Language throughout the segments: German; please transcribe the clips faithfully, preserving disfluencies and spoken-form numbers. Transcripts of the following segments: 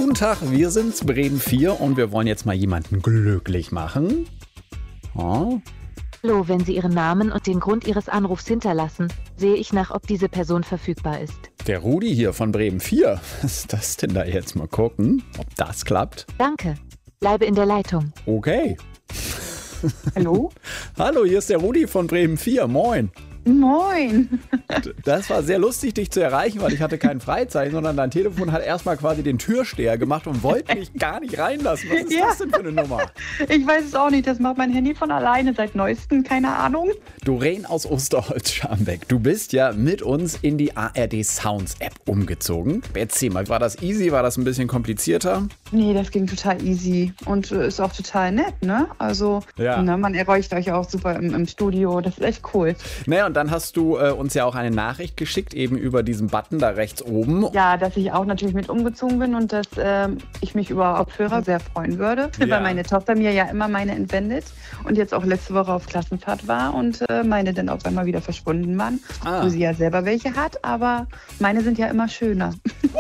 Guten Tag, wir sind's, Bremen vier, und wir wollen jetzt mal jemanden glücklich machen. Oh. Hallo, wenn Sie Ihren Namen und den Grund Ihres Anrufs hinterlassen, sehe ich nach, ob diese Person verfügbar ist. Der Rudi hier von Bremen vier. Was ist das denn da jetzt? Mal gucken, ob das klappt. Danke. Bleibe in der Leitung. Okay. Hallo? Hallo, hier ist der Rudi von Bremen vier. Moin. Moin. Das war sehr lustig, dich zu erreichen, weil ich hatte kein Freizeichen, sondern dein Telefon hat erstmal quasi den Türsteher gemacht und wollte mich gar nicht reinlassen. Was ist Ja. das denn für eine Nummer? Ich weiß es auch nicht, das macht mein Handy von alleine seit neuestem, keine Ahnung. Doreen aus Osterholz-Scharmbeck, du bist ja mit uns in die A R D Sounds App umgezogen. Erzähl mal, war das easy, war das ein bisschen komplizierter? Nee, das ging total easy und äh, ist auch total nett, ne? Also, Ja. ne, man erreicht euch auch super im, im Studio, das ist echt cool. Naja, und dann hast du äh, uns ja auch eine Nachricht geschickt, eben über diesen Button da rechts oben. Ja, dass ich auch natürlich mit umgezogen bin und dass ähm, ich mich über Kopfhörer sehr freuen würde, Ja. weil meine Tochter mir ja immer meine entwendet und jetzt auch letzte Woche auf Klassenfahrt war und äh, meine dann auf einmal wieder verschwunden waren, Ah. wo sie ja selber welche hat, aber meine sind ja immer schöner.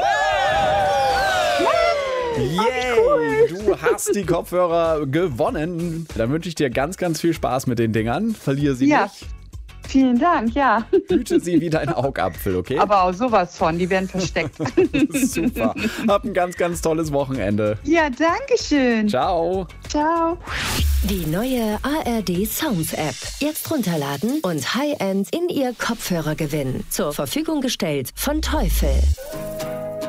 Yay! Du hast die Kopfhörer gewonnen. Dann wünsche ich dir ganz, ganz viel Spaß mit den Dingern. Verliere sie Ja. nicht. Vielen Dank, ja. Hüte sie wie dein Augapfel, okay? Aber auch sowas von, die werden versteckt. Super. Hab ein ganz, ganz tolles Wochenende. Ja, danke schön. Ciao. Ciao. Die neue A R D Sounds App. Jetzt runterladen und High-End in Ihr Kopfhörer gewinnen. Zur Verfügung gestellt von Teufel.